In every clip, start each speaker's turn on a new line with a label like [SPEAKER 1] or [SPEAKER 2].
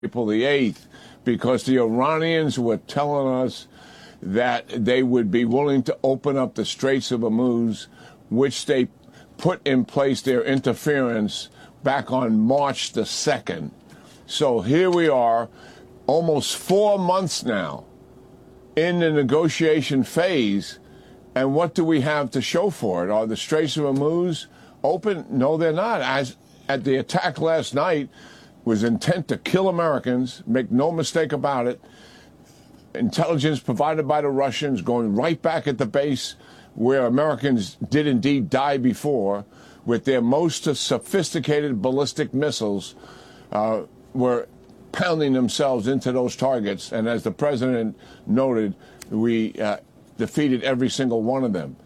[SPEAKER 1] April the 8th, because the Iranians were telling us that they would be willing to open up the Straits of Hormuz, which they put in place their interference back on March the 2nd. So here we are, almost 4 months now in the negotiation phase, and what do we have to show for it? Are the Straits of Hormuz open? No, they're not. As at the attack last night was intent to kill Americans, make no mistake about it. Intelligence provided by the Russians going right back at the base where Americans did indeed die before with their most sophisticated ballistic missiles were pounding themselves into those targets. And as the president noted, we defeated every single one of them.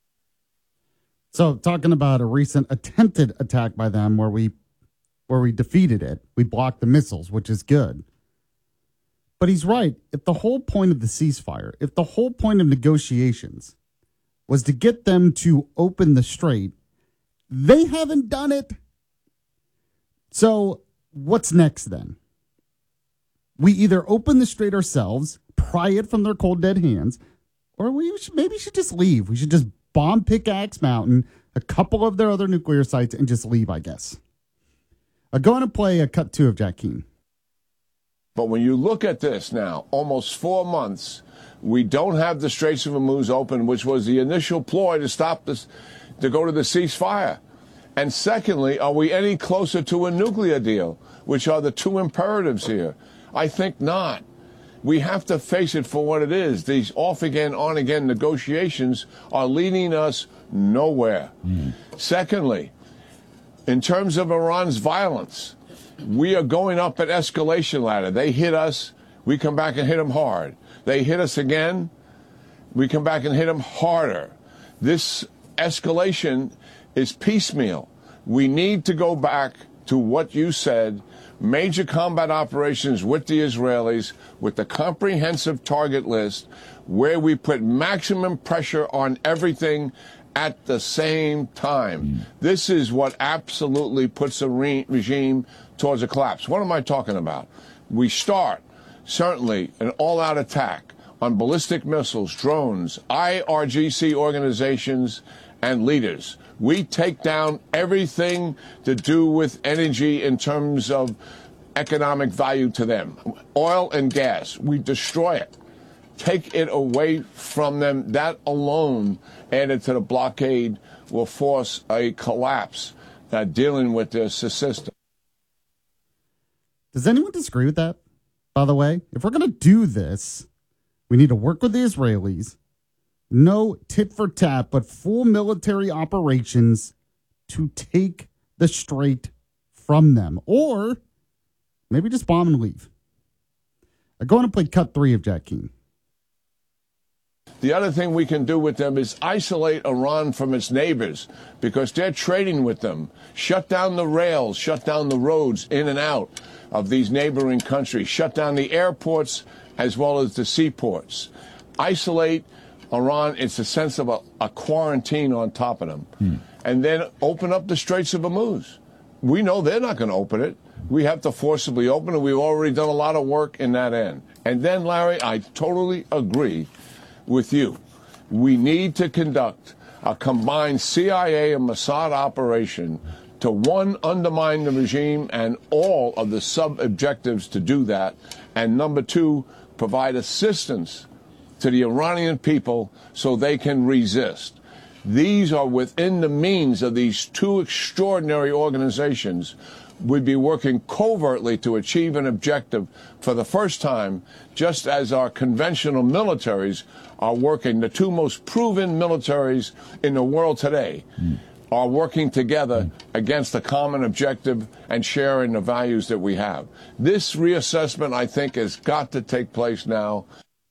[SPEAKER 2] So talking about a recent attempted attack by them where we defeated it, we blocked the missiles, which is good. But he's right. If the whole point of the ceasefire, if the whole point of negotiations was to get them to open the strait, they haven't done it. So what's next then? We either open the strait ourselves, pry it from their cold dead hands, or we maybe should just leave. We should just bomb Pickaxe Mountain, a couple of their other nuclear sites, and just leave, I guess. Go on and play a cut 2 of Jack Keane.
[SPEAKER 1] But when you look at this now, almost 4 months, we don't have the Straits of Hormuz open, which was the initial ploy to stop this, to go to the ceasefire. And secondly, are we any closer to a nuclear deal, which are the two imperatives here? I think not. We have to face it for what it is. These off-again, on-again negotiations are leading us nowhere. Secondly, in terms of Iran's violence, we are going up an escalation ladder. They hit us, we come back and hit them hard. They hit us again, we come back and hit them harder. This escalation is piecemeal. We need to go back to what you said, major combat operations with the Israelis, with the comprehensive target list, where we put maximum pressure on everything at the same time. This is what absolutely puts a regime towards a collapse. What am I talking about? We start, certainly, an all-out attack on ballistic missiles, drones, IRGC organizations, and leaders. We take down everything to do with energy in terms of economic value to them. Oil and gas, we destroy it. Take it away from them. That alone, added to the blockade, will force a collapse dealing with this system.
[SPEAKER 2] Does anyone disagree with that, by the way? If we're going to do this, we need to work with the Israelis. No tit for tat, but full military operations to take the strait from them. Or maybe just bomb and leave. I go on and play cut 3 of Jack Keane.
[SPEAKER 1] The other thing we can do with them is isolate Iran from its neighbors because they're trading with them. Shut down the rails, shut down the roads in and out of these neighboring countries. Shut down the airports as well as the seaports. Isolate Iran. It's a sense of a quarantine on top of them. And then open up the Straits of Hormuz. We know they're not going to open it. We have to forcibly open it. We've already done a lot of work in that end. And then, Larry, I totally agree with you. We need to conduct a combined CIA and Mossad operation to, one, undermine the regime and all of the sub-objectives to do that, and number 2, provide assistance to the Iranian people so they can resist. These are within the means of these two extraordinary organizations. We'd be working covertly to achieve an objective for the first time, just as our conventional militaries are working. The two most proven militaries in the world today are working together against a common objective and sharing the values that we have. This reassessment, I think, has got to take place now.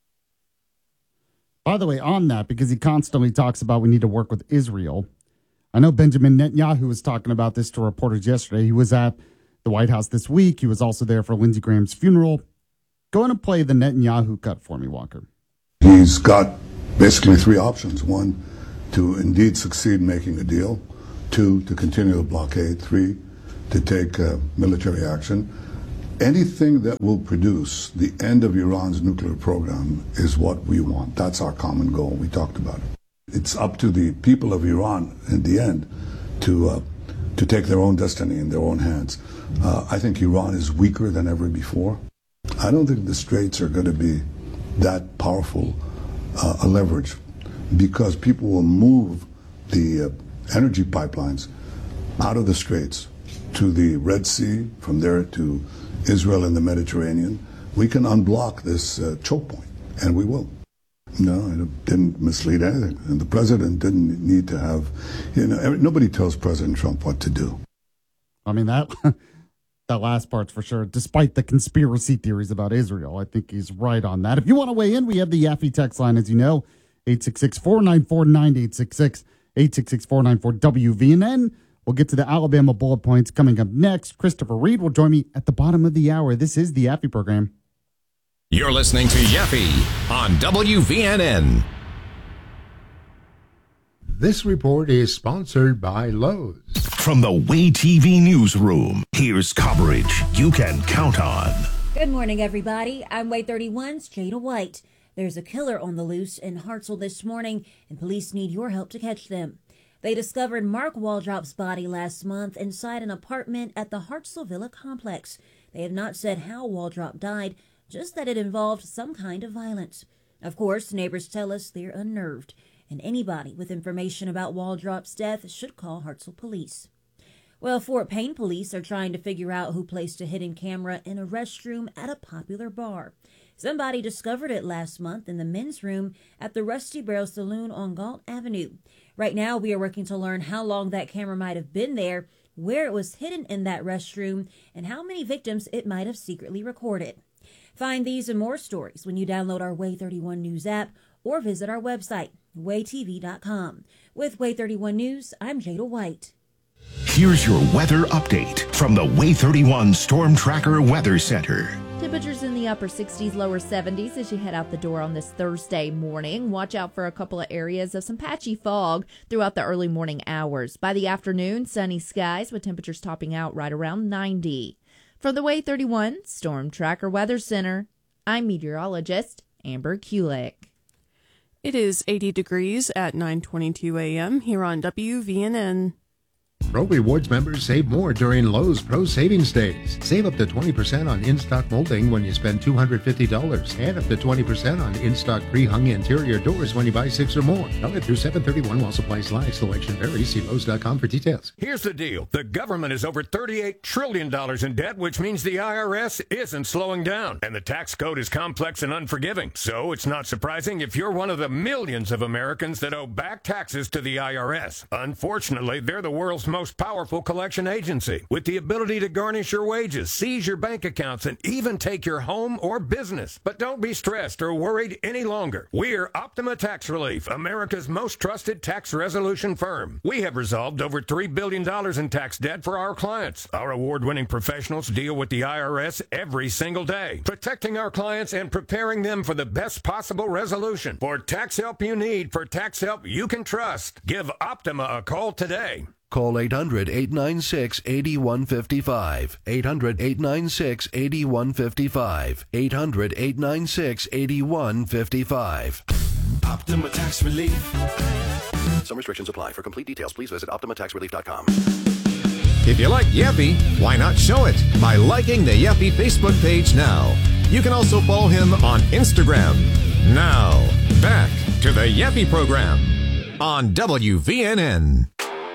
[SPEAKER 2] By the way, on that, because he constantly talks about we need to work with Israel, I know Benjamin Netanyahu was talking about this to reporters yesterday. He was at the White House this week. He was also there for Lindsey Graham's funeral. Go on and play the Netanyahu cut for me, Walker.
[SPEAKER 3] He's got basically 3 options. 1, to indeed succeed in making a deal. 2, to continue the blockade. 3, to take military action. anything that will produce the end of Iran's nuclear program is what we want. That's our common goal. We talked about it. It's up to the people of Iran in the end to take their own destiny in their own hands. I think Iran is weaker than ever before. I don't think the Straits are going to be that powerful a leverage, because people will move the energy pipelines out of the Straits to the Red Sea, from there to Israel and the Mediterranean. We can unblock this choke point, and we will. No, it didn't mislead anything. And the president didn't need to have, nobody tells President Trump what to do.
[SPEAKER 2] I mean, that last part's for sure. Despite the conspiracy theories about Israel, I think he's right on that. If you want to weigh in, we have the Yaffe text line, as you know, 866-494-9866, 866-494-WVNN. We'll get to the Alabama bullet points coming up next. Christopher Reed will join me at the bottom of the hour. This is the Yaffe program.
[SPEAKER 4] You're listening to Yaffe on WVNN.
[SPEAKER 5] This report is sponsored by Lowe's.
[SPEAKER 6] From the Way TV newsroom, here's coverage you can count on.
[SPEAKER 7] Good morning, everybody. I'm Way 31's Jada White. There's a killer on the loose in Hartselle this morning, and police need your help to catch them. They discovered Mark Waldrop's body last month inside an apartment at the Hartselle Villa complex. They have not said how Waldrop died, just that it involved some kind of violence. Of course, neighbors tell us they're unnerved, and anybody with information about Waldrop's death should call Hartselle Police. Well, Fort Payne police are trying to figure out who placed a hidden camera in a restroom at a popular bar. Somebody discovered it last month in the men's room at the Rusty Barrel Saloon on Galt Avenue. Right now, we are working to learn how long that camera might have been there, where it was hidden in that restroom, and how many victims it might have secretly recorded. Find these and more stories when you download our Way 31 News app or visit our website, waytv.com. With Way 31 News, I'm Jada White.
[SPEAKER 6] Here's your weather update from the Way 31 Storm Tracker Weather Center.
[SPEAKER 8] Temperatures in the upper 60s, lower 70s as you head out the door on this Thursday morning. Watch out for a couple of areas of some patchy fog throughout the early morning hours. By the afternoon, sunny skies with temperatures topping out right around 90. From the Way 31 Storm Tracker Weather Center, I'm meteorologist Amber Kulik.
[SPEAKER 9] It is 80 degrees at 9:22 a.m. here on WVNN.
[SPEAKER 5] Pro Rewards members save more during Lowe's Pro Savings Days. Save up to 20% on in-stock molding when you spend $250 and up to 20% on in-stock pre-hung interior doors when you buy 6 or more. Valid through 7/31 while supplies last. Selection varies. See Lowe's.com for details.
[SPEAKER 10] Here's the deal. The government is over $38 trillion in debt, which means the IRS isn't slowing down. And the tax code is complex and unforgiving. So it's not surprising if you're one of the millions of Americans that owe back taxes to the IRS. Unfortunately, they're the world's most powerful collection agency, with the ability to garnish your wages, seize your bank accounts, and even take your home or business. But don't be stressed or worried any longer. We're Optima Tax Relief, America's most trusted tax resolution firm. We have resolved over $3 billion in tax debt for our clients. Our award-winning professionals deal with the IRS every single day, protecting our clients and preparing them for the best possible resolution. For tax help you need, for tax help you can trust, give Optima a call today.
[SPEAKER 11] Call 800-896-8155. 800-896-8155. 800-896-8155.
[SPEAKER 12] Optima Tax Relief.
[SPEAKER 11] Some restrictions apply. For complete details, please visit OptimaTaxRelief.com.
[SPEAKER 4] If you like Yaffe, why not show it by liking the Yaffe Facebook page now? You can also follow him on Instagram. Now, back to the Yaffe program on WVNN.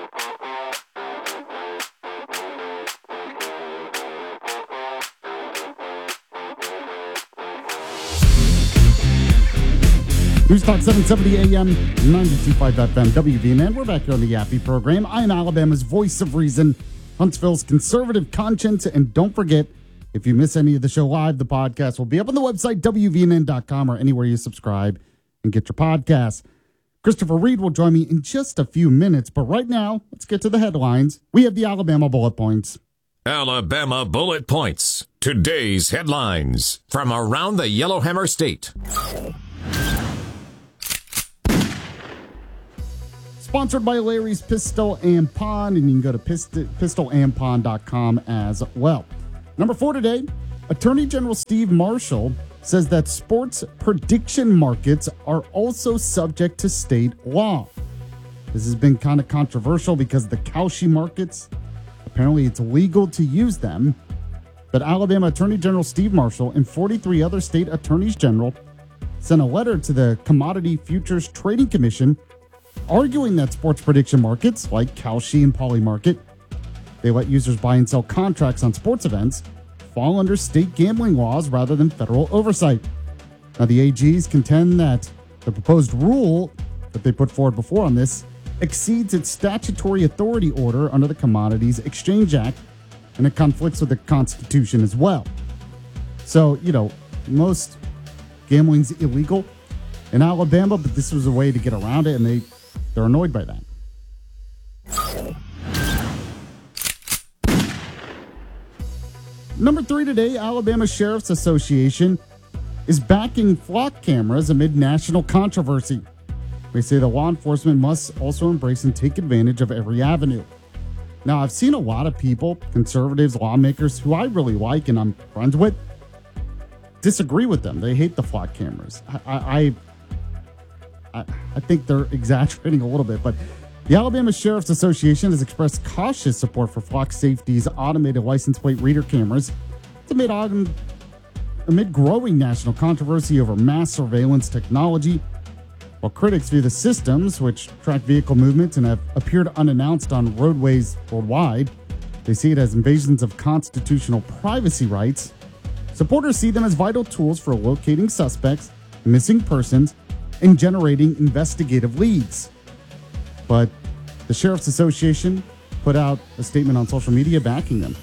[SPEAKER 2] News Talk 770 AM, 92.5 FM, WVNN. We're back here on the Yaffe program. I am Alabama's voice of reason, Huntsville's conservative conscience. And don't forget, if you miss any of the show live, the podcast will be up on the website, WVNN.com, or anywhere you subscribe and get your podcasts. Christopher Reed will join me in just a few minutes. But right now, let's get to the headlines. We have the Alabama bullet points.
[SPEAKER 4] Alabama bullet points. Today's headlines from around the Yellowhammer State.
[SPEAKER 2] Sponsored by Larry's Pistol and Pawn, and you can go to pistolandpawn.com as well. Number 4 today, Attorney General Steve Marshall says that sports prediction markets are also subject to state law. This has been kind of controversial because the Kalshi markets, apparently it's legal to use them. But Alabama Attorney General Steve Marshall and 43 other state attorneys general sent a letter to the Commodity Futures Trading Commission arguing that sports prediction markets like Kalshi and Polymarket, they let users buy and sell contracts on sports events, fall under state gambling laws rather than federal oversight. Now, the AGs contend that the proposed rule that they put forward before on this exceeds its statutory authority order under the Commodities Exchange Act, and it conflicts with the Constitution as well. So, most gambling's illegal in Alabama, but this was a way to get around it, and they're annoyed by that. Number 3 today, Alabama Sheriff's Association is backing flock cameras amid national controversy. They say the law enforcement must also embrace and take advantage of every avenue. Now, I've seen a lot of people, conservatives, lawmakers, who I really like and I'm friends with, disagree with them. They hate the flock cameras. I think they're exaggerating a little bit, but the Alabama Sheriff's Association has expressed cautious support for Flock Safety's automated license plate reader cameras. It's amid growing national controversy over mass surveillance technology. While critics view the systems, which track vehicle movements and have appeared unannounced on roadways worldwide, they see it as invasions of constitutional privacy rights. Supporters see them as vital tools for locating suspects, missing persons, and generating investigative leads. But the Sheriff's Association put out a statement on social media backing them.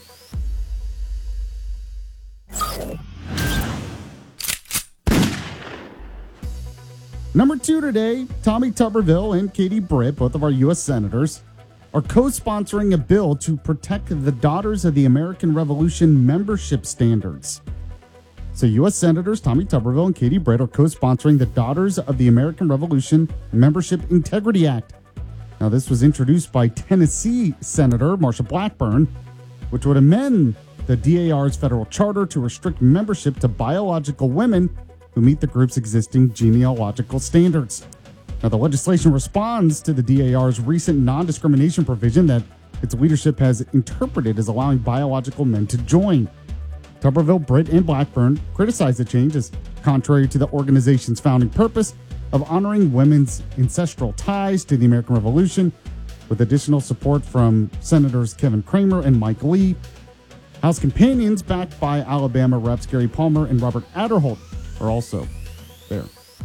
[SPEAKER 2] Number 2 today, Tommy Tuberville and Katie Britt, both of our U.S. senators, are co-sponsoring a bill to protect the Daughters of the American Revolution membership standards. So U.S. Senators Tommy Tuberville and Katie Britt are co-sponsoring the Daughters of the American Revolution Membership Integrity Act. Now, this was introduced by Tennessee Senator Marsha Blackburn, which would amend the DAR's federal charter to restrict membership to biological women who meet the group's existing genealogical standards. Now, the legislation responds to the DAR's recent non-discrimination provision that its leadership has interpreted as allowing biological men to join. Tuberville, Britt, and Blackburn criticized the change as contrary to the organization's founding purpose of honoring women's ancestral ties to the American Revolution, with additional support from Senators Kevin Cramer and Mike Lee. House companions, backed by Alabama Reps Gary Palmer and Robert Aderholt, are also there.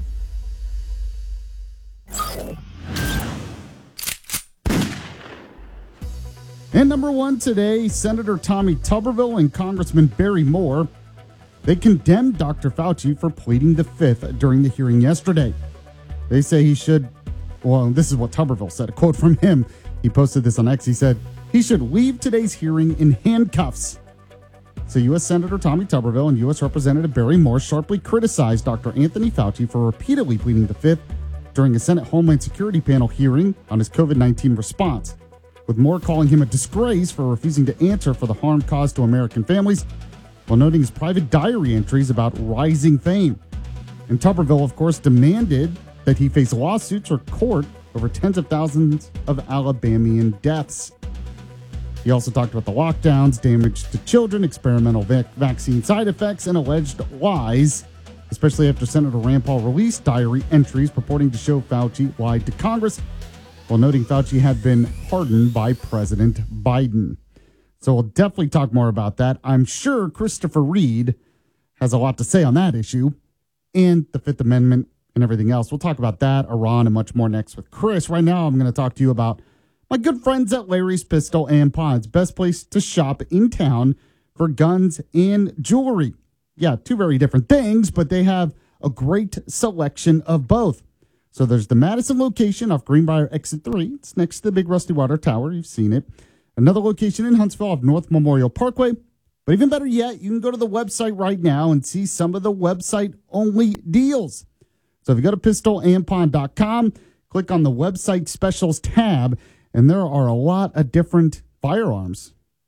[SPEAKER 2] And number 1 today, Senator Tommy Tuberville and Congressman Barry Moore, they condemned Dr. Fauci for pleading the fifth during the hearing yesterday. They say he should, well, this is what Tuberville said, a quote from him. He posted this on X. He said, he should leave today's hearing in handcuffs. So U.S. Senator Tommy Tuberville and U.S. Representative Barry Moore sharply criticized Dr. Anthony Fauci for repeatedly pleading the fifth during a Senate Homeland Security panel hearing on his COVID-19 response, with Moore calling him a disgrace for refusing to answer for the harm caused to American families, while noting his private diary entries about rising fame. And Tuberville, of course, demanded that he face lawsuits or court over tens of thousands of Alabamian deaths. He also talked about the lockdowns, damage to children, experimental vaccine side effects, and alleged lies, especially after Senator Rand Paul released diary entries purporting to show Fauci lied to Congress, while noting Fauci had been pardoned by President Biden. So we'll definitely talk more about that. I'm sure Christopher Reed has a lot to say on that issue and the Fifth Amendment and everything else. We'll talk about that, Iran, and much more next with Chris. Right now, I'm going to talk to you about my good friends at Larry's Pistol and Pods, best place to shop in town for guns and jewelry. Yeah, two very different things, but they have a great selection of both. So there's the Madison location off Greenbrier Exit 3. It's next to the big Rusty Water Tower. You've seen it. Another location in Huntsville off North Memorial Parkway. But even better yet, you can go to the website right now and see some of the website-only deals. So if you go to pistolandpawn.com, click on the website specials tab, and there are a lot of different firearms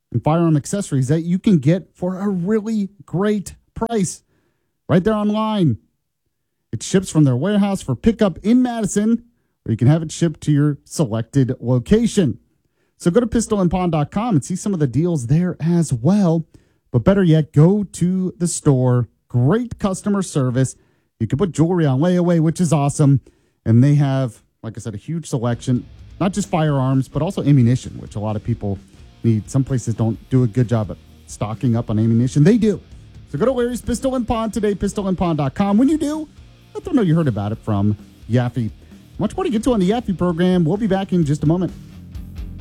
[SPEAKER 2] and firearm accessories that you can get for a really great price right there online. It ships from their warehouse for pickup in Madison, or you can have it shipped to your selected location. So go to pistolandpawn.com and see some of the deals there as well. But better yet, go to the store. Great customer service. You can put jewelry on layaway, which is awesome. And they have, like I said, a huge selection, not just firearms, but also ammunition, which a lot of people need. Some places don't do a good job at stocking up on ammunition. They do. So go to Larry's Pistol and Pawn today, pistolandpawn.com. When you do, let them know you heard about it from Yaffe. Much more to get to on the Yaffe program. We'll be back in just a moment.